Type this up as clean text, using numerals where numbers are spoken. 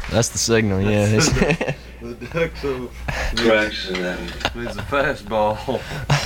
That's the signal, yeah. The ducks Cracks and that. needs a fastball.